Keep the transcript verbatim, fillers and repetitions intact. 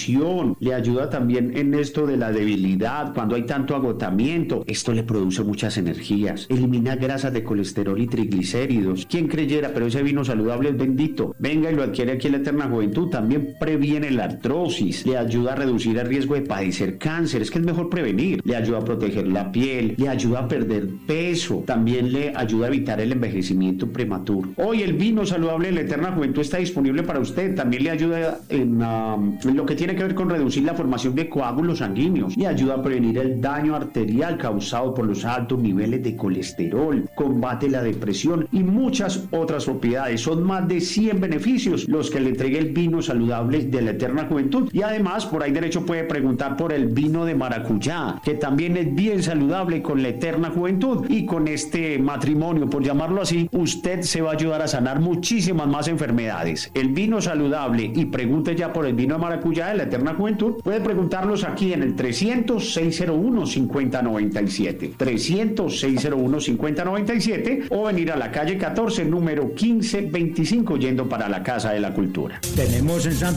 inflamación, le ayuda también en esto de la debilidad, cuando hay tanto agotamiento. Esto le produce muchas energías, elimina grasas de colesterol y triglicéridos. ¿Quién creyera? Pero ese vino saludable es bendito. Venga y lo adquiere aquí en la Eterna Juventud. También previene la artrosis, le ayuda a reducir el riesgo de padecer cáncer. Es que es mejor prevenir. Le ayuda a proteger la piel, le ayuda a perder peso, también le ayuda a evitar el envejecimiento prematuro. Hoy el vino saludable de la Eterna Juventud está disponible para usted. También le ayuda en, um, en lo que tiene que ver con reducir la formación de coágulos sanguíneos, le ayuda a prevenir el daño arterial causado por los altos niveles de colesterol, combate la depresión y muchas otras propiedades. Son más de cien beneficios los que le entrega el vino saludable de la Eterna Juventud. Y además, por ahí derecho puede preguntar por el vino de maracuyá, que también es bien saludable con la Eterna Juventud. Y con este matrimonio, por llamarlo así, usted se va a ayudar a sanar muchísimas más enfermedades. El vino saludable, y pregunte ya por el vino de maracuyá de la Eterna Juventud, puede preguntarlos aquí en el trescientos, seiscientos uno, cincuenta noventa y siete, trescientos, seiscientos uno, cincuenta noventa y siete, o venir a la calle catorce, número quince veinticinco, yendo para la Casa de la Cultura. Tenemos en Santa